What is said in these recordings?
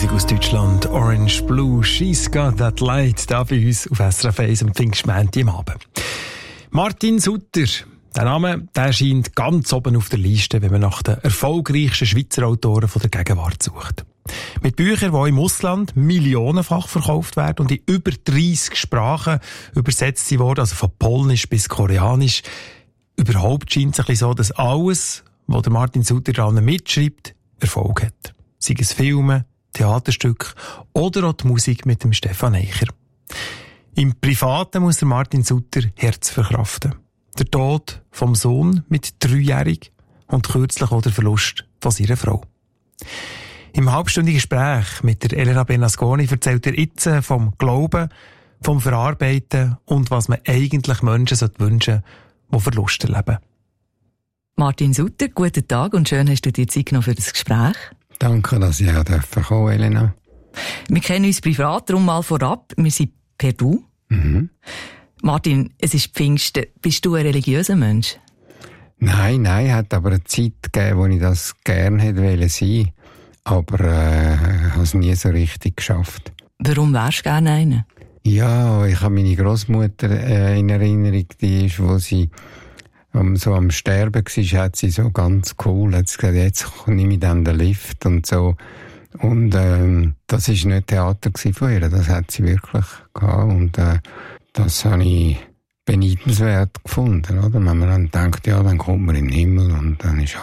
Musik aus Deutschland. Orange Blue, She's Got That Light, da bei uns auf SRF 1 am Pfingstmontag am Abend. Martin Sutter, der Name, der scheint ganz oben auf der Liste, wenn man nach den erfolgreichsten Schweizer Autoren von der Gegenwart sucht. Mit Büchern, die im Ausland millionenfach verkauft werden und in über 30 Sprachen übersetzt wurden, also von Polnisch bis Koreanisch. Überhaupt scheint es ein bisschen so, dass alles, was der Martin Sutter daran mitschreibt, Erfolg hat. Sei es Filme, Theaterstücke oder auch die Musik mit dem Stefan Eicher. Im Privaten muss der Martin Sutter Herz verkraften. Der Tod vom Sohn mit 3-jährig und kürzlich auch der Verlust von seiner Frau. Im halbstündigen Gespräch mit der Elena Bernasconi erzählt er jetzt vom Glauben, vom Verarbeiten und was man eigentlich Menschen wünschen sollte, die Verlust erleben. Martin Sutter, guten Tag und schön hast du dir Zeit genommen für das Gespräch. Danke, dass ich auch kommen darf, Elena. Wir kennen uns privat, darum mal vorab. Wir sind per Du. Mhm. Martin, es ist Pfingsten. Bist du ein religiöser Mensch? Nein, hat aber eine Zeit gegeben, wo ich das gerne hätte sein, aber habe es nie so richtig geschafft. Warum wärst du gerne einer? Ja, ich habe meine Großmutter in Erinnerung, die ist, wo sie so am Sterben war, hat sie so ganz cool, hat sie gesagt, jetzt nehme ich dann den Lift und so. Und das war nicht Theater von ihr, das hat sie wirklich gehabt. Und das habe ich beneidenswert gefunden, oder? Wenn man dann denkt, ja, dann kommt man in den Himmel und dann ist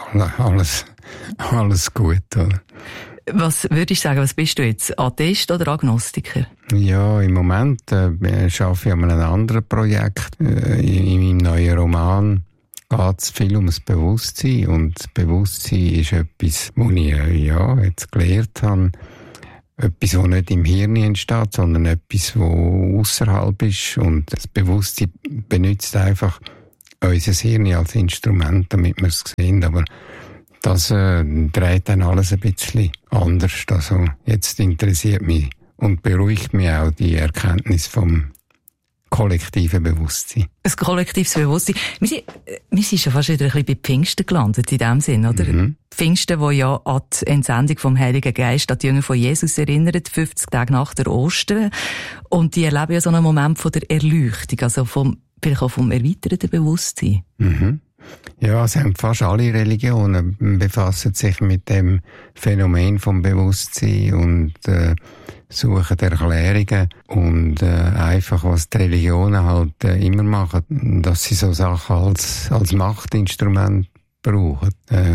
alles gut, oder? Was würdest du sagen, was bist du jetzt? Atheist oder Agnostiker? Ja, im Moment arbeite ich an einem anderen Projekt. In meinem neuen Roman geht es viel um das Bewusstsein. Und das Bewusstsein ist etwas, was ich jetzt gelernt habe. Etwas, das nicht im Hirn entsteht, sondern etwas, das außerhalb ist. Und das Bewusstsein benutzt einfach unser Hirn als Instrument, damit wir es sehen. Aber das dreht dann alles ein bisschen anders. Also jetzt interessiert mich und beruhigt mich auch die Erkenntnis vom kollektiven Bewusstsein. Ein kollektives Bewusstsein. Wir sind schon fast wieder ein bisschen bei Pfingsten gelandet, in dem Sinn, oder? Mhm. Pfingsten, wo ja an die Entsendung vom Heiligen Geist, an die Jünger von Jesus erinnert, 50 Tage nach der Ostern. Und die erleben ja so einen Moment von der Erleuchtung, also vielleicht auch vom erweiterten Bewusstsein. Mhm. Ja, es haben fast alle Religionen befassen sich mit dem Phänomen vom Bewusstsein und suchen Erklärungen und einfach, was die Religionen halt immer machen, dass sie so Sachen als Machtinstrument brauchen.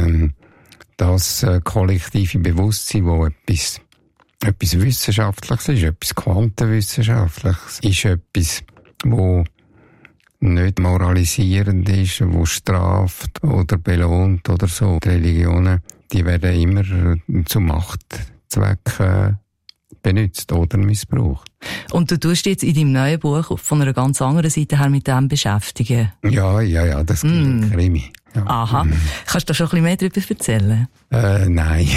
Das kollektive Bewusstsein, wo etwas Wissenschaftliches ist, etwas Quantenwissenschaftliches, ist etwas, wo nicht moralisierend ist, wo straft oder belohnt oder so. Die Religionen, die werden immer zu Machtzwecken benutzt oder missbraucht. Und du tust jetzt in deinem neuen Buch von einer ganz anderen Seite her mit dem beschäftigen? Ja, das gibt ein Krimi. Ja. Aha. Kannst du da schon ein bisschen mehr darüber erzählen? Nein.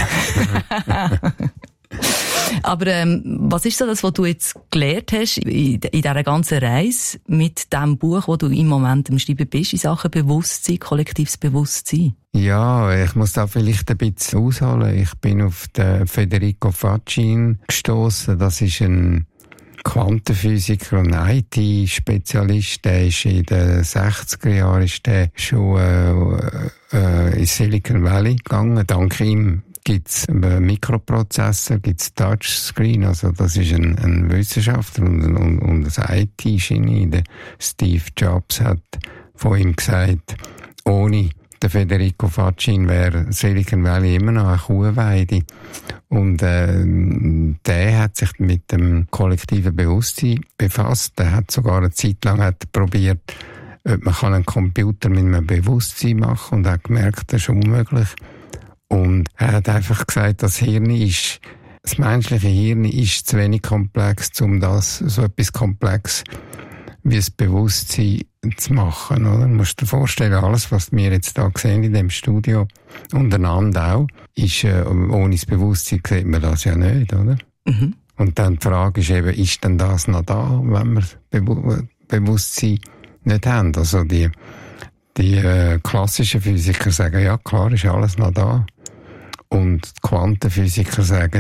Aber was ist so das, was du jetzt gelernt hast in dieser ganzen Reise mit dem Buch, das du im Moment am Schreiben bist, in Sachen Bewusstsein, kollektives Bewusstsein? Ja, ich muss da vielleicht ein bisschen ausholen. Ich bin auf den Federico Faccin gestoßen. Das ist ein Quantenphysiker und IT-Spezialist. Der ist in den 60er Jahren schon in Silicon Valley gegangen. Dank ihm gibt's Mikroprozessor, gibt's Touchscreen, also das ist ein Wissenschaftler und ein IT-Genie. Der Steve Jobs hat von ihm gesagt, ohne den Federico Faccin wäre Silicon Valley immer noch eine Kuhweide. Und der hat sich mit dem kollektiven Bewusstsein befasst. Der hat sogar eine Zeit lang probiert, ob man einen Computer mit einem Bewusstsein machen kann und hat gemerkt, das ist unmöglich. Und er hat einfach gesagt, das menschliche Hirn ist zu wenig komplex, um das so etwas komplex wie das Bewusstsein zu machen, oder? Du musst dir vorstellen, alles, was wir jetzt da sehen in dem Studio, untereinander auch, ist, ohne das Bewusstsein sieht man das ja nicht, oder? Mhm. Und dann die Frage ist eben, ist denn das noch da, wenn wir Bewusstsein nicht haben? Also die klassischen Physiker sagen, ja klar, ist alles noch da. Und die Quantenphysiker sagen,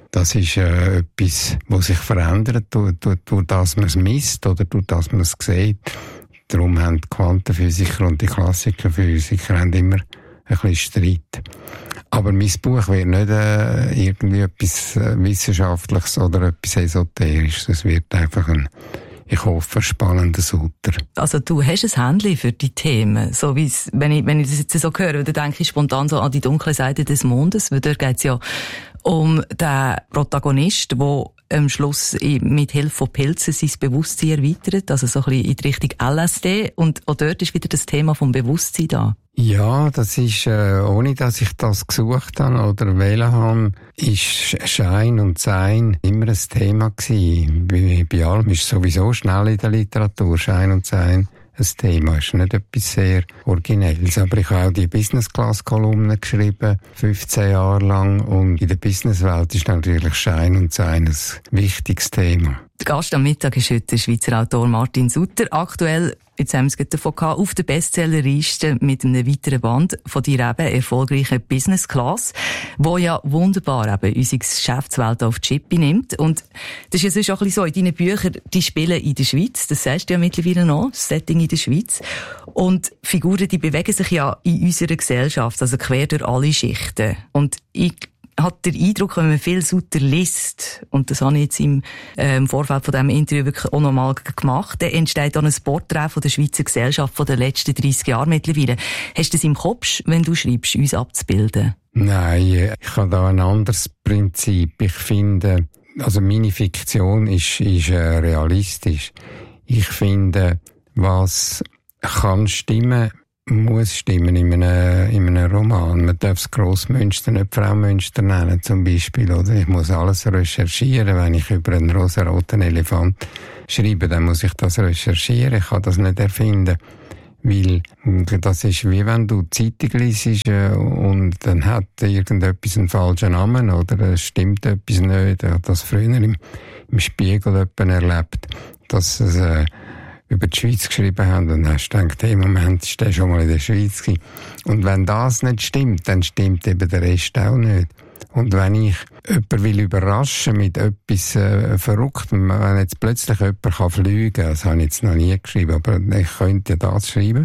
Das ist etwas, was sich verändert, durch das man es misst oder durch das man es sieht. Darum haben die Quantenphysiker und die Klassikerphysiker haben immer ein bisschen Streit. Aber mein Buch wird nicht irgendwie etwas Wissenschaftliches oder etwas Esoterisches. Es wird einfach ich hoffe, spannender Sutter. Also du hast ein Händchen für die Themen, so wie wenn ich das jetzt so höre, dann denke ich spontan so an die dunkle Seite des Mondes, weil dort geht es ja um den Protagonist, der am Schluss mit Hilfe von Pilzen sein Bewusstsein erweitert, also so ein bisschen in die Richtung LSD, und auch dort ist wieder das Thema vom Bewusstsein da. Ja, das ist, ohne dass ich das gesucht habe oder wählen habe, ist Schein und Sein immer ein Thema gewesen. Bei allem ist sowieso schnell in der Literatur Schein und Sein ein Thema. Ist nicht etwas sehr Originelles. Aber ich habe auch die Business-Class-Kolumnen geschrieben, 15 Jahre lang. Und in der Businesswelt ist natürlich Schein und Sein ein wichtiges Thema. Der Gast am Mittag ist heute der Schweizer Autor Martin Sutter. Aktuell, jetzt haben wir es davon gehabt, auf der Bestsellerliste mit einem weiteren Band von deiner eben erfolgreichen Business Class, wo ja wunderbar eben unsere Geschäftswelt auf die Chippe nimmt. Und das ist ja sonst auch ein bisschen so, in deinen Büchern, die spielen in der Schweiz, das sagst du ja mittlerweile noch, das Setting in der Schweiz. Und Figuren, die bewegen sich ja in unserer Gesellschaft, also quer durch alle Schichten. Und ich hat der Eindruck, wenn man viel Sutter liest, und das habe ich jetzt im Vorfeld von diesem Interview wirklich auch nochmal gemacht, dann entsteht dann ein Porträt von der Schweizer Gesellschaft von den letzten 30 Jahren mittlerweile. Hast du das im Kopf, wenn du schreibst, uns abzubilden? Nein, ich habe da ein anderes Prinzip. Ich finde, also meine Fiktion ist realistisch. Ich finde, was kann stimmen, muss stimmen in einem Roman. Man darf das Grossmünster nicht Fraumünster nennen, zum Beispiel, oder? Ich muss alles recherchieren. Wenn ich über einen rosaroten Elefant schreibe, dann muss ich das recherchieren. Ich kann das nicht erfinden. Weil, das ist wie wenn du Zeitung liest, und dann hat irgendetwas einen falschen Namen, oder es stimmt etwas nicht. Ich habe das früher im Spiegel jemanden erlebt, dass es, über die Schweiz geschrieben haben, und dann hast du gedacht, hey, Moment, ist der schon mal in der Schweiz gewesen? Und wenn das nicht stimmt, dann stimmt eben der Rest auch nicht. Und wenn ich jemanden will überraschen mit etwas Verrücktem, wenn jetzt plötzlich jemand kann fliegen kann, das habe ich jetzt noch nie geschrieben, aber ich könnte ja das schreiben,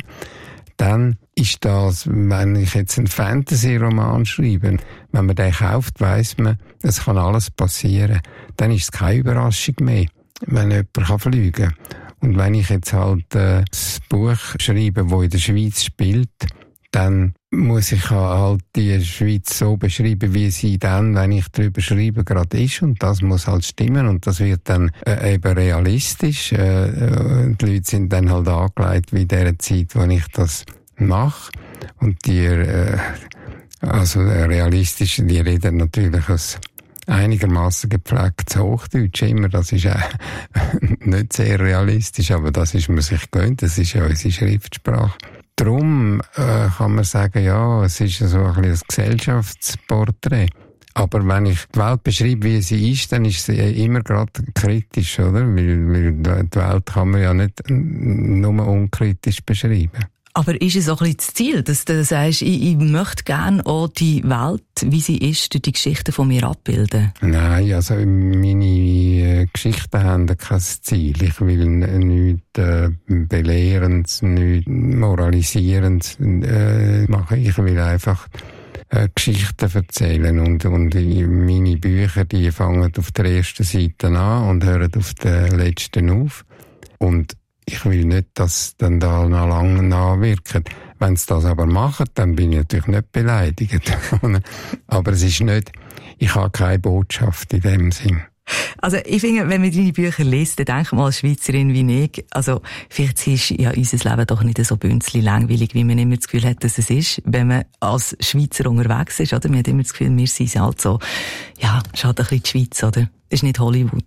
dann ist das, wenn ich jetzt einen Fantasy-Roman schreibe, wenn man den kauft, weiss man, es kann alles passieren. Dann ist es keine Überraschung mehr, wenn jemand kann fliegen kann. Und wenn ich jetzt halt das Buch schreibe, das in der Schweiz spielt, dann muss ich halt die Schweiz so beschreiben, wie sie dann, wenn ich darüber schreibe, gerade ist. Und das muss halt stimmen. Und das wird dann eben realistisch. Die Leute sind dann halt angelegt wie in der Zeit, wo ich das mache. Und die, also realistisch, die reden natürlich aus einigermaßen gepflegtes Hochdeutsch immer, das ist nicht sehr realistisch, aber das ist man sich gewöhnt, das ist ja unsere Schriftsprache. Darum kann man sagen, ja, es ist so ein bisschen ein Gesellschaftsporträt. Aber wenn ich die Welt beschreibe, wie sie ist, dann ist sie immer gerade kritisch, oder? Weil die Welt kann man ja nicht nur unkritisch beschreiben. Aber ist es auch ein bisschen das Ziel, dass du sagst, ich möchte gerne auch die Welt, wie sie ist, durch die Geschichten von mir abbilden? Nein, also meine Geschichten haben kein Ziel. Ich will nichts Belehrendes, nichts Moralisierendes machen. Ich will einfach Geschichten erzählen. Und meine Bücher, die fangen auf der ersten Seite an und hören auf der letzten auf. Und ich will nicht, dass dann da noch lange nachwirken. Wenn sie das aber machen, dann bin ich natürlich nicht beleidigt. Aber es ist nicht, ich habe keine Botschaft in dem Sinn. Also ich finde, wenn man deine Bücher liest, dann denke ich mal als Schweizerin wie ich, also vielleicht ist ja unser Leben doch nicht so bünzli langweilig, wie man immer das Gefühl hat, dass es ist, wenn man als Schweizer unterwegs ist, oder? Man hat immer das Gefühl, wir sind halt so, ja, ist halt ein bisschen die Schweiz, oder? Das ist nicht Hollywood.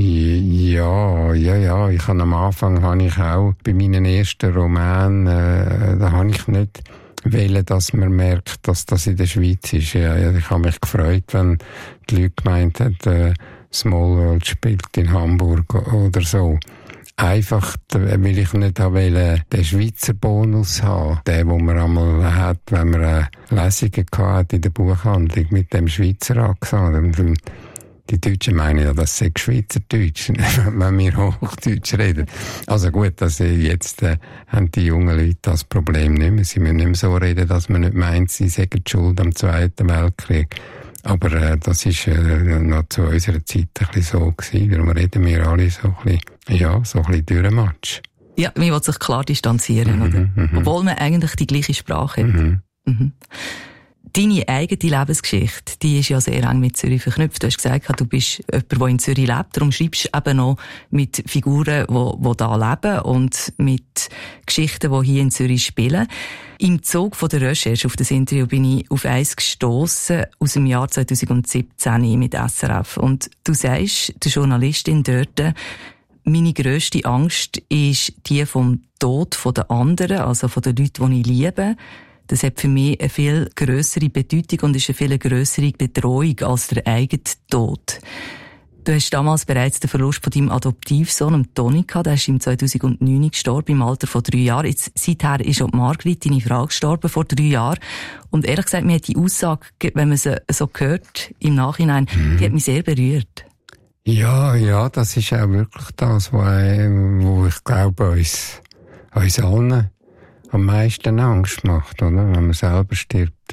Ja. Ich habe am Anfang auch bei meinen ersten Romanen, da habe ich nicht wollen, dass man merkt, dass das in der Schweiz ist. Ja, ich habe mich gefreut, wenn die Leute gemeint haben, Small World spielt in Hamburg oder so. Einfach, weil ich nicht wollte, den Schweizer Bonus haben. Den man einmal hat, wenn man Lesungen hatte in der Buchhandlung mit dem Schweizer Akzent. Die Deutschen meinen ja, das sei Schweizerdeutsch, wenn wir Hochdeutsch reden. Also gut, jetzt haben die jungen Leute das Problem nicht mehr. Sie müssen nicht mehr so reden, dass man nicht meint, sie seien schuld am Zweiten Weltkrieg. Aber das ist noch zu unserer Zeit ein bisschen so gewesen. Darum reden wir alle so ein bisschen durchmatsch. Ja, man will sich klar distanzieren, oder? Obwohl man eigentlich die gleiche Sprache hat. Deine eigene Lebensgeschichte, die ist ja sehr eng mit Zürich verknüpft. Du hast gesagt, du bist jemand, der in Zürich lebt. Darum schreibst du eben noch mit Figuren, die da leben und mit Geschichten, die hier in Zürich spielen. Im Zug von der Recherche auf das Interview bin ich auf eins gestossen aus dem Jahr 2017 mit SRF. Und du sagst, der Journalistin dort, meine grösste Angst ist die vom Tod der anderen, also von den Leuten, die ich liebe. Das hat für mich eine viel grössere Bedeutung und ist eine viel grössere Bedrohung als der eigene Tod. Du hast damals bereits den Verlust von deinem Adoptivsohn, Toni, gehabt. Der ist im 2009 gestorben, im Alter von 3 Jahren. Jetzt, seither ist auch Margrit, deine Frau, gestorben, vor 3 Jahren. Und ehrlich gesagt, mir hat die Aussage, wenn man sie so hört, im Nachhinein, die hat mich sehr berührt. Ja, das ist auch wirklich das, wo ich glaube, uns allen am meisten Angst macht, oder? Wenn man selber stirbt,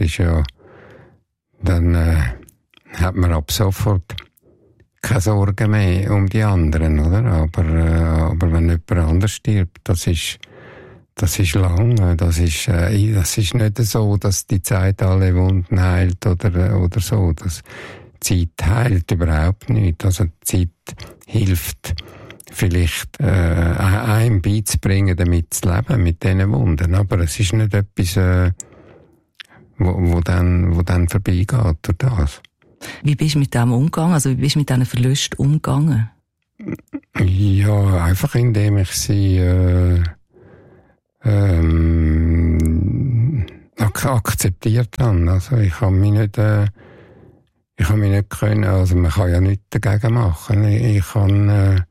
dann hat man ab sofort keine Sorgen mehr um die anderen, oder? Aber wenn jemand anders stirbt, das ist lang. Das ist nicht so, dass die Zeit alle Wunden heilt oder so. Die Zeit heilt überhaupt nicht. Also die Zeit hilft vielleicht einem beizubringen, damit zu leben, mit diesen Wunden. Aber es ist nicht etwas, wo dann vorbeigeht durch das. Wie bist du mit dem umgegangen? Also wie bist du mit diesen Verlusten umgegangen? Ja, einfach indem ich sie akzeptiert habe. Also ich habe mich nicht können, also man kann ja nichts dagegen machen. Ich habe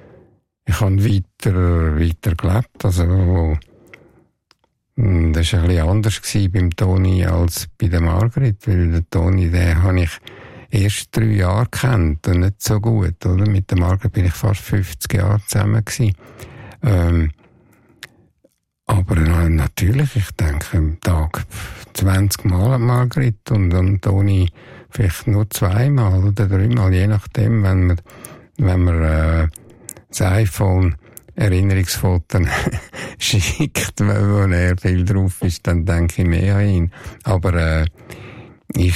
weiter gelebt. Also, das war ein bisschen anders beim Toni als bei der Margrit, weil der Toni, den habe ich erst 3 Jahre kennt und nicht so gut, oder? Mit der Margrit bin ich fast 50 Jahre zusammen gewesen. Aber natürlich, ich denke am Tag 20 Mal an Margrit und an Toni vielleicht nur 2 Mal oder 3 Mal, je nachdem, wenn man das iPhone Erinnerungsfotos schickt, wo er viel drauf ist, dann denke ich mehr an ihn. Aber ich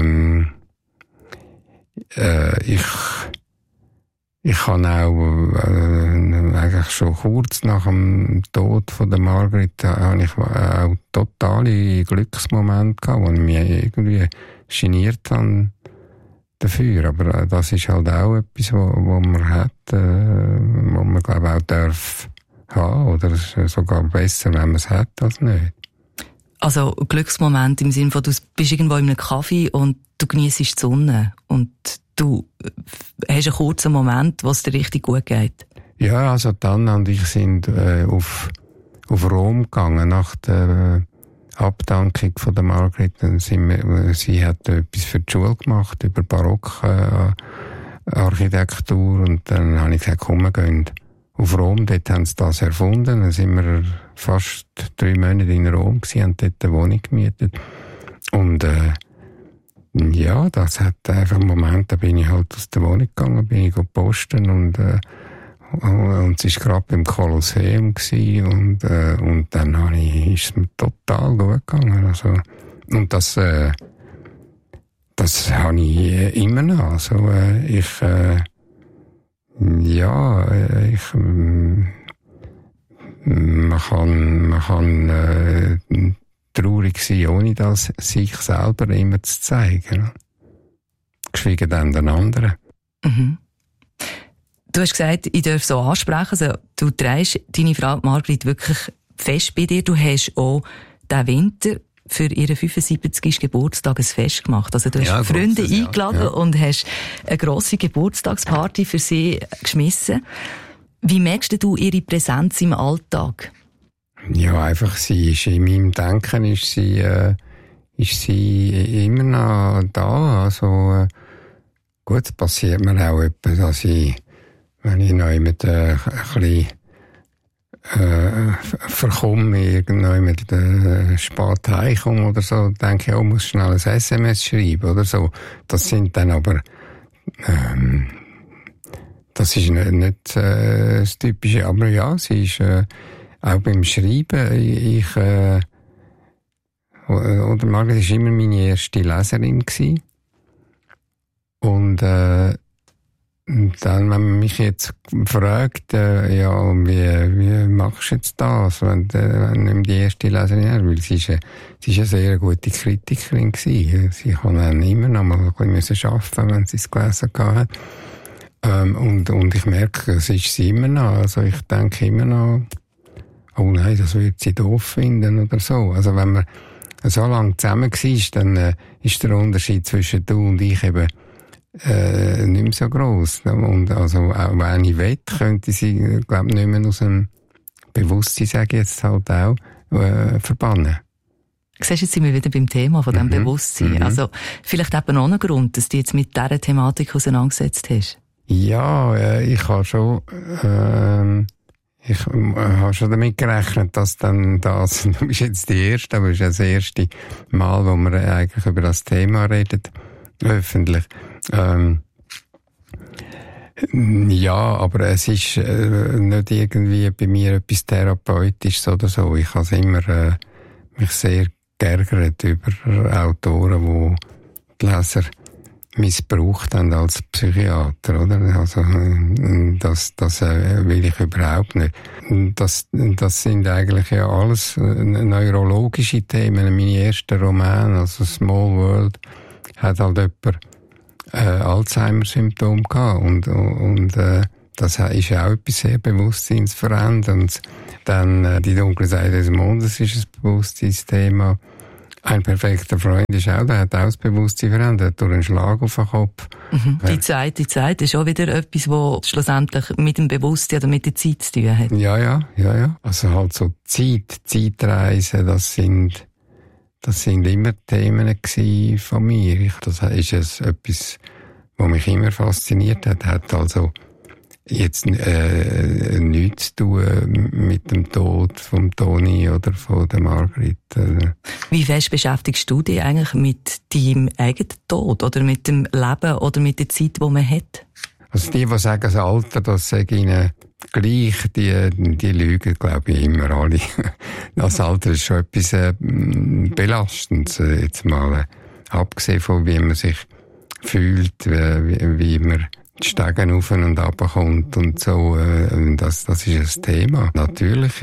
habe auch eigentlich schon kurz nach dem Tod von der Margrit habe ich auch totale Glücksmomente gehabt, wo ich mich irgendwie geniert habe dafür. Aber das ist halt auch etwas, wo man hat, wo man glaube ich auch darf haben, oder sogar besser, wenn man es hat, als nicht. Also Glücksmoment im Sinne von, du bist irgendwo in einem Kaffee und du geniessest die Sonne und du hast einen kurzen Moment, wo es dir richtig gut geht. Ja, also Anna und ich sind auf Rom gegangen nach der Abdankung von der Margrit. Sie hat etwas für die Schule gemacht über Barockarchitektur und dann habe ich gesagt, komm, wir gehen auf Rom. Dort haben sie das erfunden. Dann sind wir fast 3 Monate in Rom gewesen, haben dort eine Wohnung gemietet. Und ja, das hat einfach einen Moment, da bin ich halt aus der Wohnung gegangen, bin ich posten und es ist gerade beim Kolosseum gewesen und dann ist es mir total gut gegangen. Also, und das habe ich immer noch. Also, man kann traurig sein, ohne das sich selber immer zu zeigen. Geschweige denn den anderen. Mhm. Du hast gesagt, ich darf so ansprechen. Also, du trägst deine Frau Margrit wirklich fest bei dir. Du hast auch diesen Winter für ihren 75. Geburtstag ein Fest gemacht. Also, du hast Freunde eingeladen und hast eine grosse Geburtstagsparty für sie geschmissen. Wie merkst du ihre Präsenz im Alltag? Ja, einfach sie ist in meinem Denken ist sie immer noch da. Also, Gut, es passiert mir auch etwas, dass ich, wenn ich noch mit ein bisschen verkomme, irgendwann mit spät heimkomme oder so, denke ich, oh, muss schnell ein SMS schreiben oder so. Das sind dann aber, das ist nicht das Typische, aber ja, sie ist auch beim Schreiben, oder Margret war immer meine erste Leserin gewesen. Und dann, wenn man mich jetzt fragt, ja, wie machst du jetzt das, wenn du die erste Leserin hast, weil sie ist eine sehr gute Kritikerin gewesen. Sie kann dann immer noch mal ein bisschen arbeiten, wenn sie es gelesen hat. Und ich merke, es ist sie immer noch. Also ich denke immer noch, oh nein, das wird sie doof finden oder so. Also wenn man so lange zusammen war, dann ist der Unterschied zwischen du und ich eben nicht mehr so gross. Und also, auch wenn ich will, könnte sie, glaube ich, nicht mehr aus dem Bewusstsein, sage ich jetzt halt auch, verbannen. Siehst du, jetzt sind wir wieder beim Thema von diesem Bewusstsein. Also, vielleicht eben auch ein Grund, dass du jetzt mit dieser Thematik auseinandergesetzt hast. Ja, ich habe schon, damit gerechnet, dass dann das, du bist jetzt die Erste, aber es ist das erste Mal, wo wir eigentlich über das Thema reden, öffentlich. Ja, aber es ist nicht irgendwie bei mir etwas Therapeutisches oder so. Ich habe immer mich sehr geärgert über Autoren, die Leser missbraucht haben als Psychiater, oder? Also, das will ich überhaupt nicht. Das sind eigentlich ja alles neurologische Themen. Meine ersten Romane, also Small World, hat halt jemand Alzheimer-Symptom gehabt und das ist auch etwas sehr Bewusstseinsveränderndes. Dann die dunkle Seite des Mondes ist ein Bewusstseinsthema. Ein perfekter Freund ist auch, der hat auch das Bewusstsein verändert durch einen Schlag auf den Kopf. Die Zeit ist auch wieder etwas, was schlussendlich mit dem Bewusstsein oder mit der Zeit zu tun hat. Ja. Also halt so Zeitreisen, das sind immer Themen gewesen von mir. Das ist etwas, was mich immer fasziniert hat. Hat also jetzt nichts zu tun mit dem Tod vom Toni oder von der Margret. Wie fest beschäftigst du dich eigentlich mit deinem eigenen Tod oder mit dem Leben oder mit der Zeit, die man hat? Also die sagen, das Alter, das sage ihnen gleich, die lügen, glaube ich, immer alle. Das Alter ist schon etwas Belastendes, jetzt mal abgesehen von wie man sich fühlt, wie man die Stege auf und ab kommt und so, das ist ein Thema. Natürlich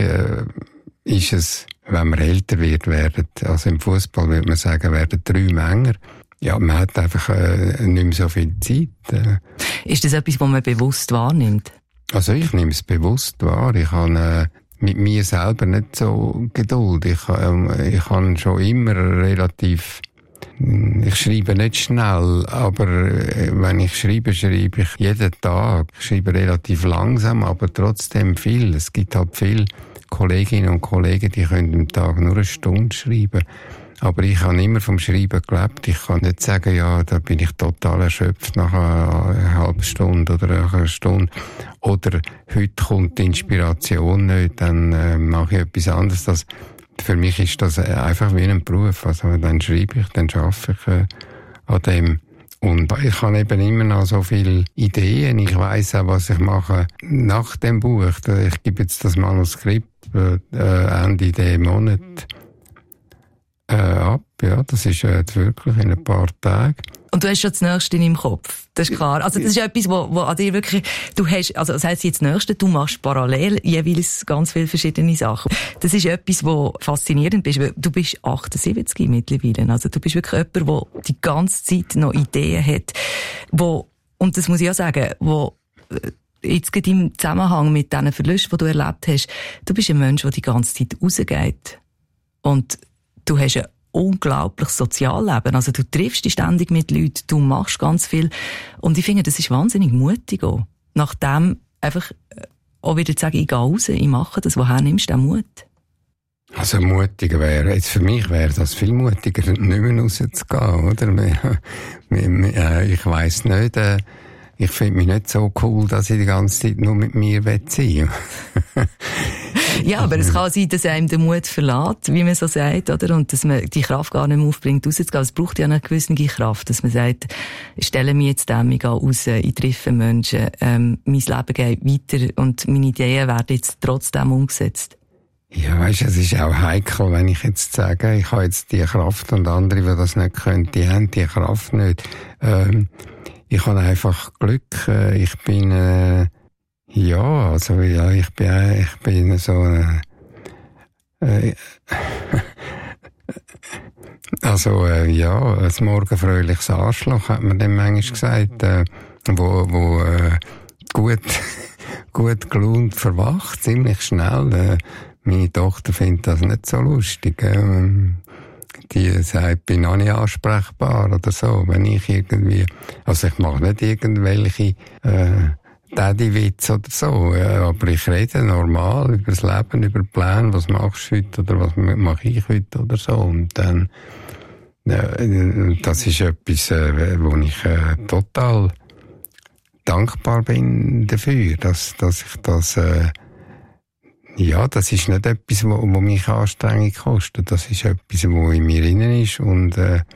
ist es, wenn man älter wird, also im Fußball würde man sagen, werden 3 Männer. Ja, man hat einfach nicht mehr so viel Zeit. Ist das etwas, was man bewusst wahrnimmt? Also ich nehme es bewusst wahr. Ich habe mit mir selber nicht so Geduld. Ich habe schon immer relativ... Ich schreibe nicht schnell, aber wenn ich schreibe ich jeden Tag. Ich schreibe relativ langsam, aber trotzdem viel. Es gibt halt viele Kolleginnen und Kollegen, die können am Tag nur 1 Stunde schreiben. Aber ich habe immer vom Schreiben gelebt. Ich kann nicht sagen, ja, da bin ich total erschöpft nach einer halben Stunde oder nach einer Stunde. Oder heute kommt die Inspiration nicht, dann mache ich etwas anderes. Für mich ist das einfach wie ein Beruf. Also dann schreibe ich, dann arbeite ich an dem. Und ich habe eben immer noch so viele Ideen. Ich weiss auch, was ich mache nach dem Buch. Ich gebe jetzt das Manuskript Ende diesen Monat ab. Ja, das ist jetzt wirklich in ein paar Tagen. Und du hast schon das Nächste in deinem Kopf. Das ist klar. Also, das ist etwas, wo an dir wirklich, du hast, also, das heisst jetzt das Nächste, du machst parallel jeweils ganz viele verschiedene Sachen. Das ist etwas, wo faszinierend ist, weil du bist 78 mittlerweile. Also, du bist wirklich jemand, der die ganze Zeit noch Ideen hat, und das muss ich auch sagen, jetzt gerade im Zusammenhang mit diesen Verlusten, die du erlebt hast, du bist ein Mensch, der die ganze Zeit rausgeht. Und du hast ein unglaubliches Sozialleben. Also du triffst dich ständig mit Leuten, du machst ganz viel. Und ich finde, das ist wahnsinnig mutig auch. Nachdem einfach auch wieder zu sagen, ich gehe raus, ich mache das, woher nimmst du den Mut? Also mutiger wäre, jetzt für mich wäre das viel mutiger, nicht mehr rauszugehen, oder? Ich weiss nicht, ich finde mich nicht so cool, dass ich die ganze Zeit nur mit mir sein will. Ja, aber es kann sein, dass einem der Mut verlässt, wie man so sagt, oder? Und dass man die Kraft gar nicht mehr aufbringt, rauszugehen. Es braucht ja eine gewisse Kraft, dass man sagt, ich stelle mich jetzt dem, ich gehe raus, ich treffe Menschen, mein Leben geht weiter und meine Ideen werden jetzt trotzdem umgesetzt. Ja, weisst, es ist auch heikel, wenn ich jetzt sage, ich habe jetzt die Kraft und andere, die das nicht können, die haben die Kraft nicht. Ich habe einfach Glück. Ich bin, ich bin so ein morgenfröhliches Arschloch, hat man dem manchmal gesagt, wo gut gelaunt verwacht, ziemlich schnell. Meine Tochter findet das nicht so lustig. Die sagt, ich bin noch nicht ansprechbar oder so, wenn ich irgendwie, also ich mache nicht irgendwelche Daddy-Witz oder so, aber ich rede normal über das Leben, über Pläne, was machst du heute oder was mache ich heute oder so, und dann das ist etwas, wo ich total dankbar bin dafür, dass ich das das ist nicht etwas, wo mich Anstrengung kostet. Das ist etwas, wo in mir drin ist. Und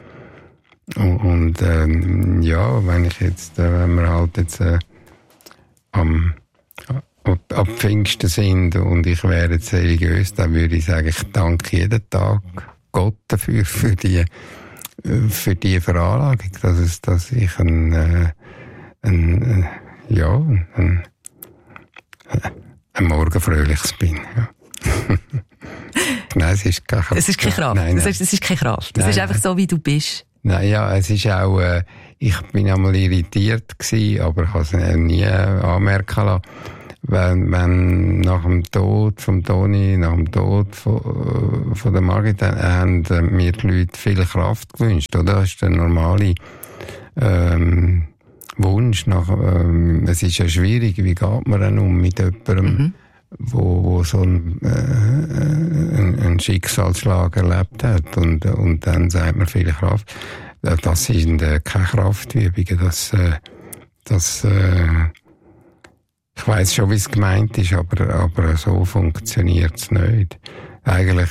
wenn ich jetzt, wenn wir halt jetzt ab Pfingsten sind und ich wäre jetzt religiös, dann würde ich sagen, ich danke jeden Tag Gott dafür, für die Veranlagung, dass ich ein Morgenfröhliches bin, ja. Nein, es ist keine Kraft. Es ist keine Kraft. Nein. Es ist keine Kraft. Es ist einfach so, wie du bist. Nein, ja, es ist auch, ich bin einmal irritiert gewesen, aber ich habe es nie anmerken lassen. Wenn nach dem Tod vom Toni, nach dem Tod von der Margit, haben mir die Leute viel Kraft gewünscht, oder? Das ist der normale, Wunsch nach, es ist ja schwierig, wie geht man dann um mit jemandem, wo so einen Schicksalsschlag erlebt hat, und dann sagt man viel Kraft. Das sind keine Kraftübungen, ich weiss schon, wie es gemeint ist, aber so funktioniert es nicht. Eigentlich,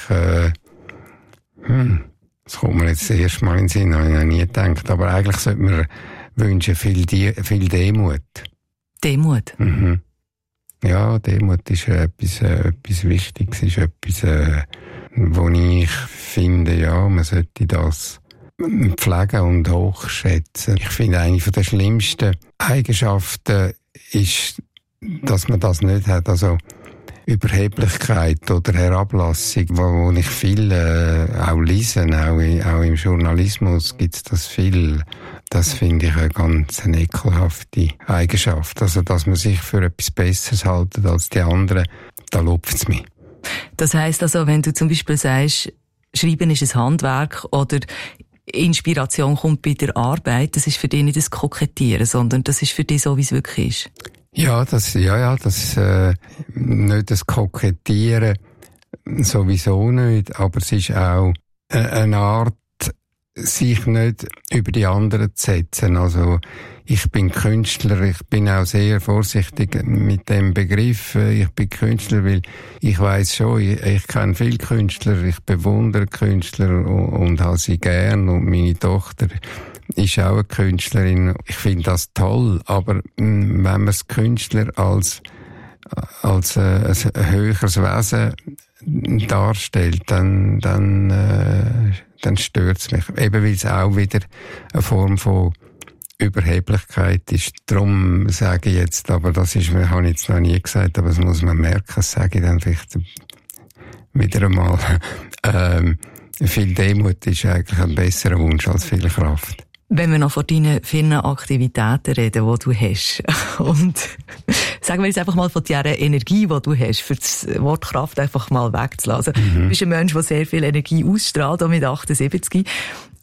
das kommt mir jetzt das erste Mal in den Sinn, habe ich noch nie gedacht, aber eigentlich sollte man wünschen viel Demut. Demut? Mhm. Ja, Demut ist etwas Wichtiges, ist etwas, wo ich finde, ja, man sollte das pflegen und hochschätzen. Ich finde, eine der schlimmsten Eigenschaften ist, dass man das nicht hat, also Überheblichkeit oder Herablassung, wo ich viel auch lese, auch im Journalismus gibt's das viel. Das finde ich eine ganz ekelhafte Eigenschaft. Also, dass man sich für etwas Besseres hält als die anderen, da lupft's mich. Das heisst also, wenn du zum Beispiel sagst, Schreiben ist ein Handwerk oder Inspiration kommt bei der Arbeit, das ist für dich nicht das Kokettieren, sondern das ist für dich so, wie es wirklich ist. Ja, das nicht das Kokettieren, sowieso nicht, aber es ist auch eine Art, sich nicht über die anderen zu setzen. Also, ich bin Künstler, ich bin auch sehr vorsichtig mit dem Begriff, ich bin Künstler, weil ich weiss schon, ich kenne viele Künstler, ich bewundere Künstler und habe sie gern, und meine Tochter ist auch eine Künstlerin. Ich finde das toll, aber wenn man das Künstler als ein höheres Wesen darstellt, dann stört's mich. Eben weil es auch wieder eine Form von Überheblichkeit ist. Darum sage ich jetzt, aber das ist, habe ich jetzt noch nie gesagt, aber das muss man merken, das sage ich dann vielleicht wieder einmal. Viel Demut ist eigentlich ein besserer Wunsch als viel Kraft. Wenn wir noch von deinen vielen Aktivitäten reden, die du hast, und sagen wir jetzt einfach mal von dieser Energie, die du hast, für das Wort Kraft einfach mal wegzulassen. Du bist ein Mensch, der sehr viel Energie ausstrahlt, auch mit 78. Und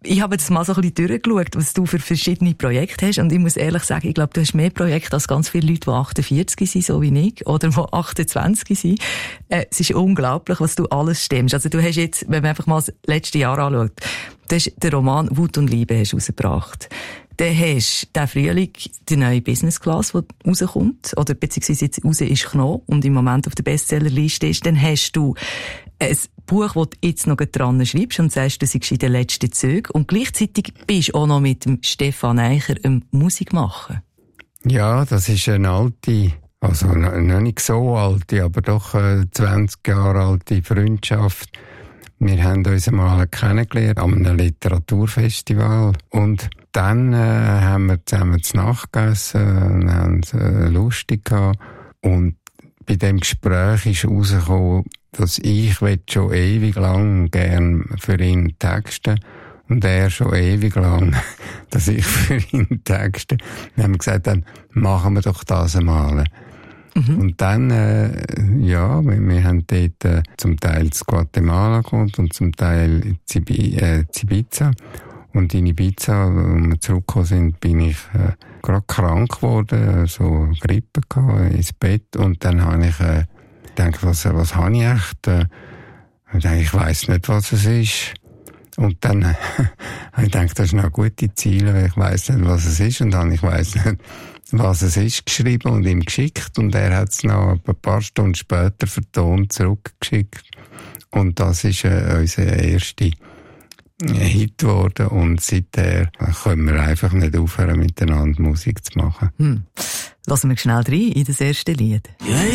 Ich habe jetzt mal so ein bisschen durchgeschaut, was du für verschiedene Projekte hast. Und ich muss ehrlich sagen, ich glaube, du hast mehr Projekte als ganz viele Leute, die 48 sind, so wie ich, oder die 28 sind. Es ist unglaublich, was du alles stemmst. Also du hast jetzt, wenn man einfach mal das letzte Jahr anschaut, du hast den Roman «Wut und Liebe» hast rausgebracht. Dann hast du den Frühling die neue Business Class, die rauskommt, oder beziehungsweise jetzt raus ist «Kno» und im Moment auf der Bestsellerliste ist. Dann hast du ein Buch, das du jetzt noch dran schreibst und sagst, du seist in den letzten Zügen. Und gleichzeitig bist du auch noch mit dem Stefan Eicher Musik machen. Ja, das ist eine alte, also noch nicht so alte, aber doch 20 Jahre alte Freundschaft. Wir haben uns einmal kennengelernt an einem Literaturfestival und dann haben wir zusammen zu Nacht gegessen und haben es lustig gehabt. Und bei dem Gespräch ist herausgekommen, dass ich schon ewig lang gern für ihn texten und er schon ewig lang, dass ich für ihn texte. Wir haben gesagt, dann machen wir doch das einmal. Mhm. Und dann, wir haben dort zum Teil zu Guatemala gekommen und zum Teil zu Ibiza. Und in Ibiza, als wir zurückgekommen sind, bin ich gerade krank geworden, so Grippe gehabt, ins Bett. Und dann habe ich gedacht, was habe ich echt? Ich weiss nicht, was es ist. Und dann habe ich gedacht, das ist noch eine gute Ziele, weil ich weiss nicht, was es ist. Und dann, ich weiss nicht, was es ist, geschrieben und ihm geschickt. Und er hat es noch ein paar Stunden später vertont zurückgeschickt. Und das ist unser erster Hit geworden. Und seither können wir einfach nicht aufhören, miteinander Musik zu machen. Lassen wir schnell rein in das erste Lied.